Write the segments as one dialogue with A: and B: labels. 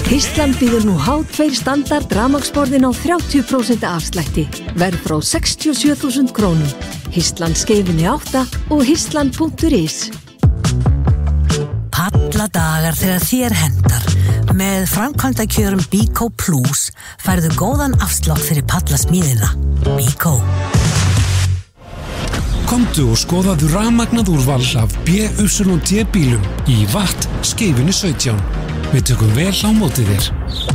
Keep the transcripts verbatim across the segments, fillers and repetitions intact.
A: Histlan býður nú H tvö standard rafmagnsborðin á þrjátíu prósent afslætti. Verð frá sextíu og sjö þúsund krónum. Histlan skeifinni átta og histlan punktur is.
B: Palladagar þegar þér hendar. Með framkvæmdakjörum Bíkó Plus færðu góðan afslátt fyrir pallasmíðina. Bíkó.
C: Komdu og skoðaðu rafmagnað úrval af B Y D bílum í Watt skeifinni sautján. Við tökum vel á móti þér.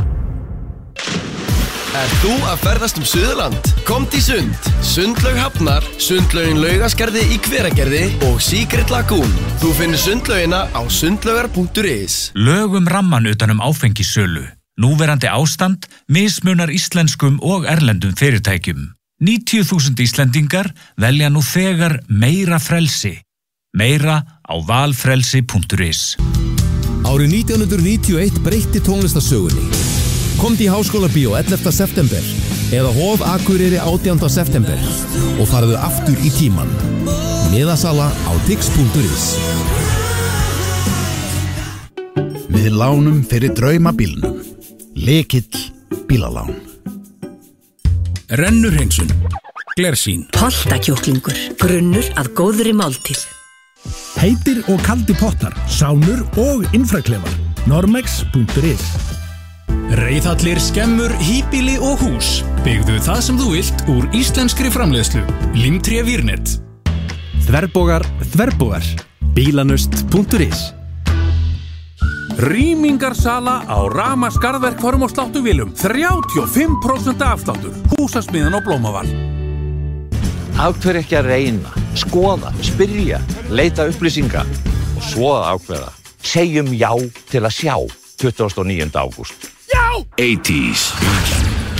D: Er þú að ferðast um Suðurland? Komdu í sund. Sundlaug Hafnar, sundlaugin Laugaskarði í Hveragerði og Secret Lagoon. Þú finnir sundlaugina á sundlaugar punktur is.
E: Lögum ramman utan um áfengissölu. Núverandi ástand mismunar íslenskum og erlendum fyrirtækjum. níutíu þúsund Íslendingar velja nú þegar meira frelsi. Meira á valfrelsi punktur is.
F: Árið nítján hundruð níutíu og eitt breytti tónlistarsögunni. Komdu í Háskóla Bíó ellefta september eða Hof Akureyri átjánda september og farðu aftur í tíman. Miðasala á tix punktur is.
G: Við lánum fyrir draumabílnum. Lykill bílalán.
H: Rennurhreinsun, glersýn,
B: Pottakjúklingur, grunnur að góðri máltíð.
H: heitir og kaldi pottar, sánur og infraklefar. Normex punktur is. Reiðhallir, skemmur, híbýli og hús. Byggðu það sem þú vilt úr íslenskri framleiðslu. Limtré Vírnet.
I: Þverbogar, þverbogar. Bílanust punktur is.
H: Rýmingarsala á Rama skarðverkfærum og sláttuvélum. þrjátíu og fimm prósent afsláttur. Húsasmiðan og Blómaval.
J: Af hverju ekki að reyna, skoða, spyrja, leita upplýsinga og svo að ákveða. Segjum já til að sjá tuttugasta og níunda ágúst.
H: Já!
K: eighties.